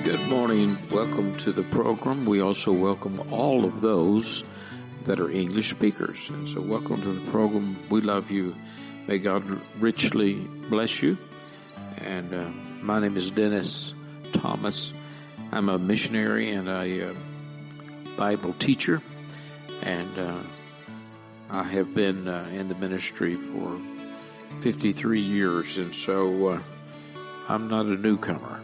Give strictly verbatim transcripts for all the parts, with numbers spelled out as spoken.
Good morning. Welcome to the program. We also welcome all of those that are English speakers. And so welcome to the program. We love you. May God richly bless you. And uh, my name is Dennis Thomas. I'm a missionary and a uh, Bible teacher. And uh, I have been uh, in the ministry for fifty-three years. And so uh, I'm not a newcomer.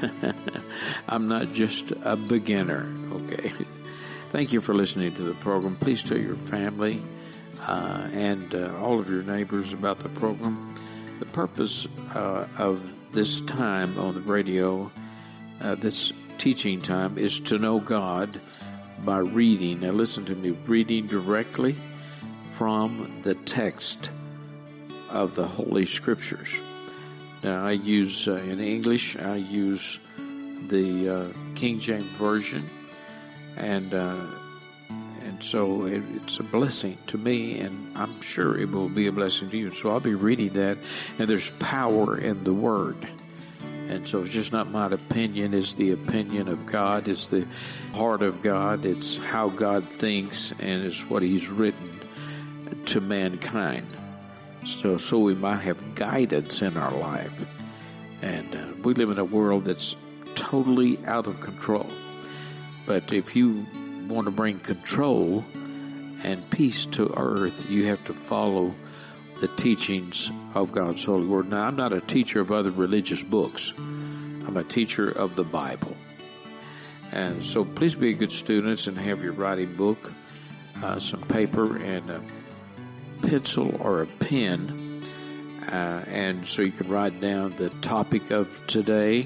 I'm not just a beginner. Okay. Thank you for listening to the program. Please tell your family uh, and uh, all of your neighbors about the program. The purpose uh, of this time on the radio, uh, this teaching time, is to know God by reading. Now listen to me, reading directly from the text of the Holy Scriptures. Now, I use, uh, in English, I use the uh, King James Version, and uh, and so it, it's a blessing to me, and I'm sure it will be a blessing to you. So I'll be reading that, and there's power in the Word. And so it's just not my opinion, it's the opinion of God, it's the heart of God, it's how God thinks, and it's what He's written to mankind. So, so we might have guidance in our life. And uh, we live in a world that's totally out of control. But if you want to bring control and peace to earth, you have to follow the teachings of God's holy word. Now, I'm not a teacher of other religious books. I'm a teacher of the Bible. And so please be good students and have your writing book, uh, some paper, and a pencil or a pen, uh, and so you can write down the topic of today.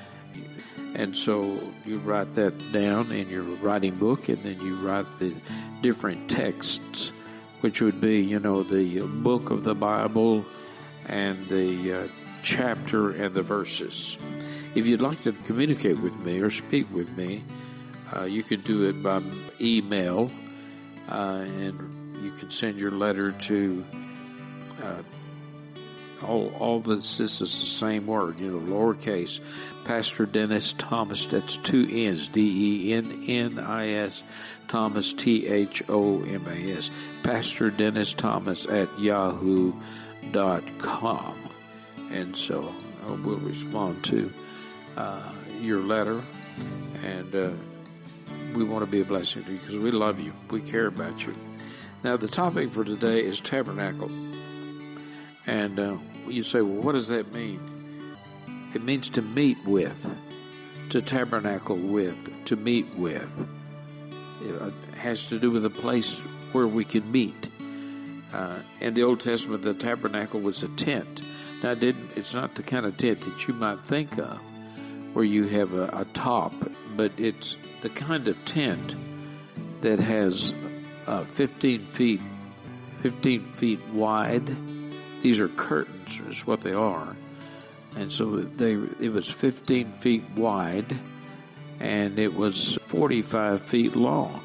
And so you write that down in your writing book, and then you write the different texts, which would be, you know, the book of the Bible and the uh, chapter and the verses. If you'd like to communicate with me or speak with me, uh, you can do it by email, uh, and you can send your letter to uh, all all this. This is the same word, you know, lowercase. Pastor Dennis Thomas. That's two N's, D E N N I S, Thomas, T H O M A S. Pastor Dennis Thomas at yahoo dot com. And so I will respond to uh, your letter, and uh, we want to be a blessing to you because we love you. We care about you. Now, the topic for today is tabernacle. And uh, you say, well, what does that mean? It means to meet with, to tabernacle with, to meet with. It has to do with a place where we can meet. Uh, in the Old Testament, the tabernacle was a tent. Now, it didn't, it's not the kind of tent that you might think of, where you have a, a top, but it's the kind of tent that has Uh, fifteen feet, fifteen feet wide. These are curtains, is what they are, and so they it was fifteen feet wide, and it was forty-five feet long,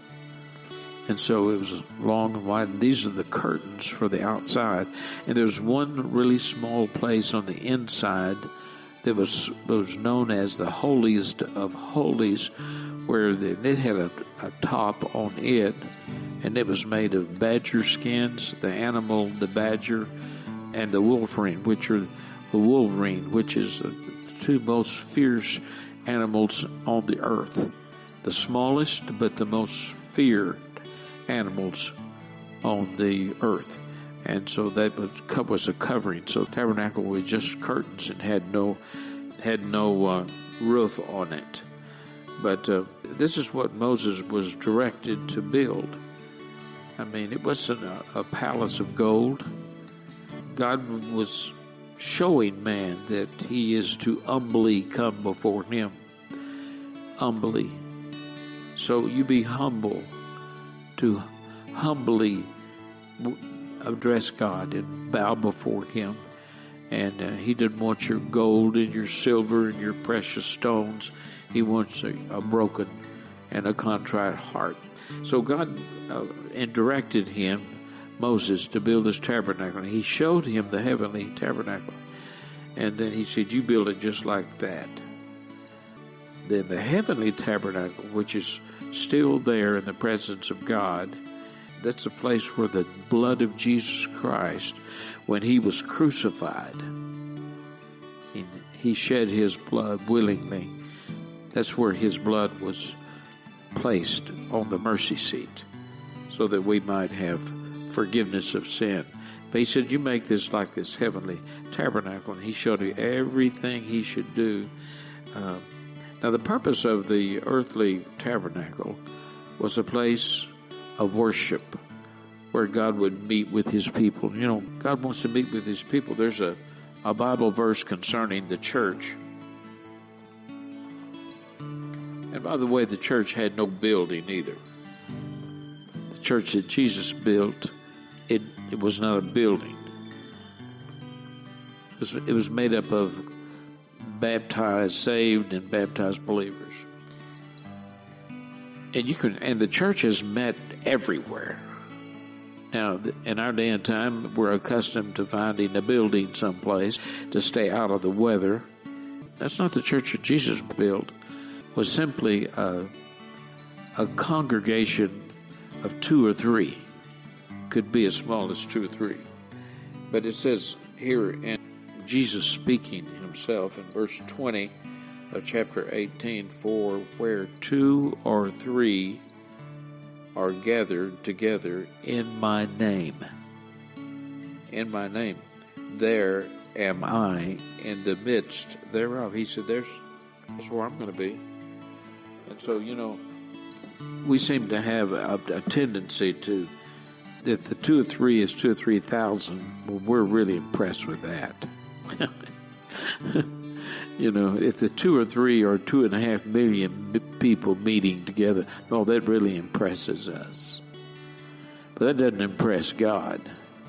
and so it was long and wide. And these are the curtains for the outside, and there's one really small place on the inside that was was known as the holiest of holies, where the, it had a, a top on it. And it was made of badger skins, the animal, the badger, and the wolverine, which are the wolverine, which is the two most fierce animals on the earth. The smallest, but the most feared animals on the earth. And so that was, was a covering. So tabernacle was just curtains and had no had no uh, roof on it. But uh, this is what Moses was directed to build. I mean, it wasn't a, a palace of gold. God was showing man that he is to humbly come before him. Humbly. So you be humble, to humbly address God and bow before him. And uh, he didn't want your gold and your silver and your precious stones. He wants a, a broken and a contrite heart. So God uh, and directed him, Moses, to build this tabernacle. He showed him the heavenly tabernacle. And then he said, you build it just like that. Then the heavenly tabernacle, which is still there in the presence of God, that's a place where the blood of Jesus Christ, when he was crucified, he, he shed his blood willingly. That's where his blood was placed on the mercy seat so that we might have forgiveness of sin. But he said, you make this like this heavenly tabernacle, and he showed you everything he should do. Uh, now, the purpose of the earthly tabernacle was a place of worship where God would meet with his people. You know, God wants to meet with his people. There's a, a Bible verse concerning the church. And by the way, the church had no building either. The church that Jesus built, it, it was not a building. It was, it was made up of baptized, saved, and baptized believers. And you can, and the church has met everywhere. Now, in our day and time, we're accustomed to finding a building someplace to stay out of the weather. That's not the church that Jesus built. It was simply a, a congregation of two or three. Could be as small as two or three. But it says here, in Jesus speaking himself in verse twenty of chapter eighteen, for where two or three are gathered together in my name, in my name, there am I in the midst thereof. He said, there's, that's where I'm going to be. And so, you know, we seem to have a, a tendency to, if the two or three is two or three thousand, well, we're really impressed with that. You know, if the two or three or two and a half million people meeting together, no, that really impresses us. But that doesn't impress God.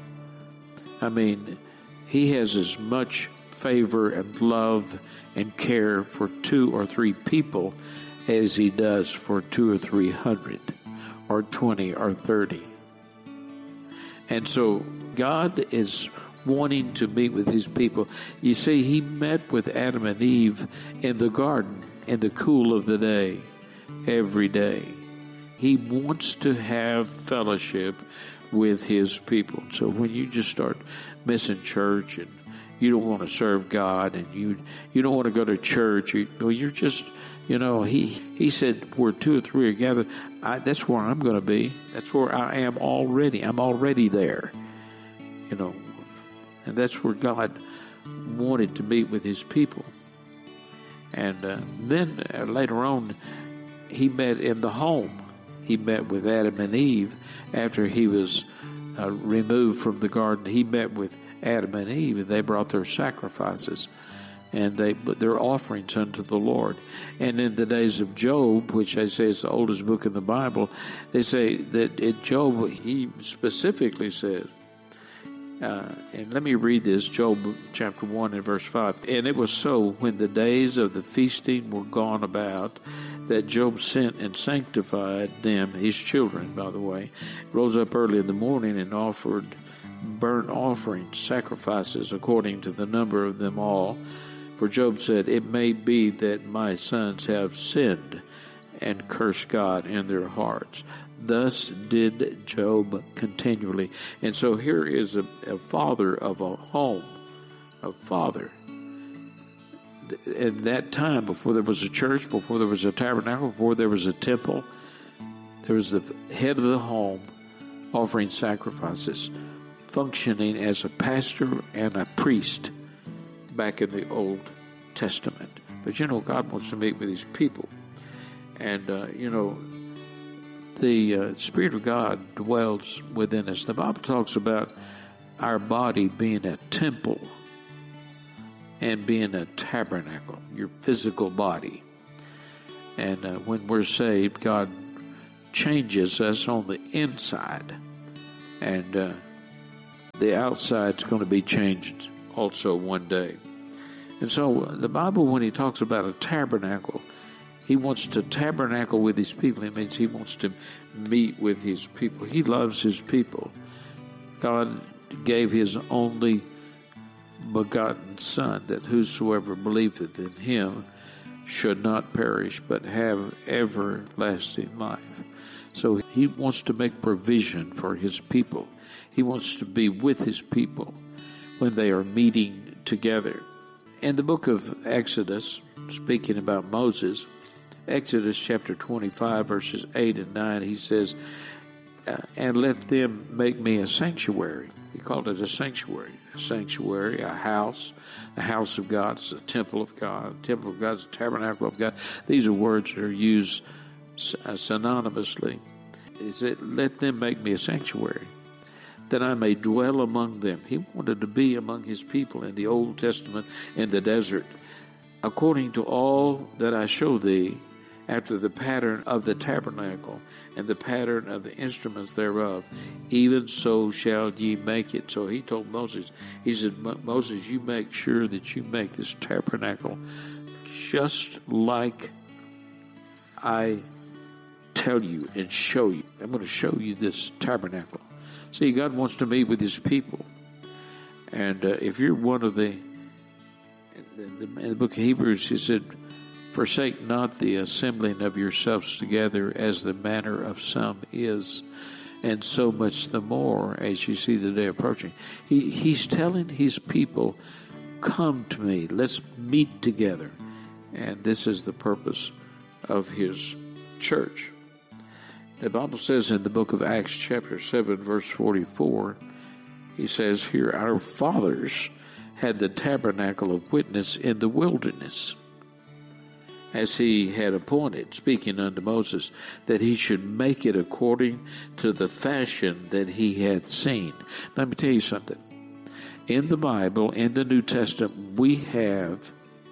I mean, he has as much favor and love and care for two or three people as he does for two or three hundred or twenty or thirty. And so God is wanting to meet with his people. You see, he met with Adam and Eve in the garden in the cool of the day, every day. He wants to have fellowship with his people. So when you just start missing church and you don't want to serve God and you you don't want to go to church, you, well, you're just, you know, he, he said, where two or three are gathered, I, that's where I'm going to be. That's where I am already. I'm already there, you know. And that's where God wanted to meet with his people. And uh, then uh, later on, he met in the home. He met with Adam and Eve after he was uh, removed from the garden. He met with Adam and Eve, and they brought their sacrifices, and they put their offerings unto the Lord. And in the days of Job, which they say is the oldest book in the Bible, they say that in Job, he specifically says, Uh, and let me read this, Job chapter one and verse five. And it was so, when the days of the feasting were gone about, that Job sent and sanctified them, his children, by the way, rose up early in the morning and offered burnt offerings, sacrifices, according to the number of them all. For Job said, it may be that my sons have sinned and cursed God in their hearts. Thus did Job continually. And so here is a, a father of a home, a father. In that time, before there was a church, before there was a tabernacle, before there was a temple, there was the head of the home offering sacrifices, functioning as a pastor and a priest back in the Old Testament. But, you know, God wants to meet with his people. And, uh, you know, the uh, Spirit of God dwells within us. The Bible talks about our body being a temple and being a tabernacle, your physical body. And uh, when we're saved, God changes us on the inside. And uh, the outside's going to be changed also one day. And so the Bible, when he talks about a tabernacle, he wants to tabernacle with his people. It means he wants to meet with his people. He loves his people. God gave his only begotten Son, that whosoever believeth in him should not perish, but have everlasting life. So he wants to make provision for his people. He wants to be with his people when they are meeting together. In the book of Exodus, speaking about Moses, Exodus chapter twenty-five, verses eight and nine, he says, uh, and let them make me a sanctuary. He called it a sanctuary. A sanctuary, a house, a house of God, it's a temple of God. A temple of God is a tabernacle of God. These are words that are used synonymously. He said, let them make me a sanctuary, that I may dwell among them. He wanted to be among his people in the Old Testament in the desert, according to all that I show thee, after the pattern of the tabernacle and the pattern of the instruments thereof, even so shall ye make it. So he told Moses, he said, Moses, you make sure that you make this tabernacle just like I tell you and show you. I'm going to show you this tabernacle. See, God wants to meet with his people. And uh, if you're one of the, in the, in the book of Hebrews, he said, forsake not the assembling of yourselves together as the manner of some is, and so much the more as you see the day approaching. He, he's telling his people, come to me, let's meet together. And this is the purpose of his church. The Bible says in the book of Acts chapter seven, verse forty-four, he says here, our fathers had the tabernacle of witness in the wilderness, as he had appointed, speaking unto Moses, that he should make it according to the fashion that he hath seen. Let me tell you something. In the Bible, in the New Testament, we have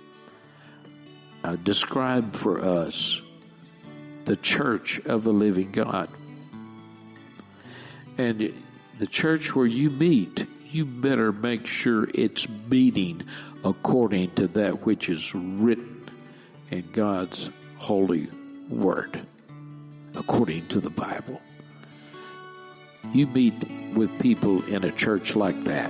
uh, described for us the church of the living God. And the church where you meet, you better make sure it's meeting according to that which is written in God's holy word, according to the Bible. You meet with people in a church like that,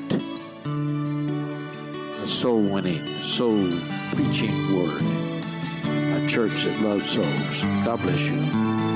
a soul-winning, soul-preaching word, a church that loves souls. God bless you.